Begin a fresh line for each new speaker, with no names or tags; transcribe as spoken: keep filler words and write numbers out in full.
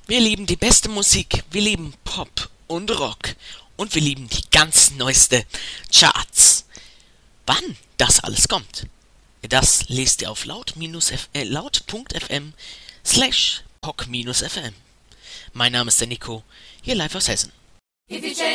Wir lieben die beste Musik, wir lieben Pop und Rock und wir lieben die ganz neueste Charts. Wann das alles kommt, das lest ihr auf laut-f- äh, laut.fm slash poc-fm. Mein Name ist der Nico, hier live aus Hessen.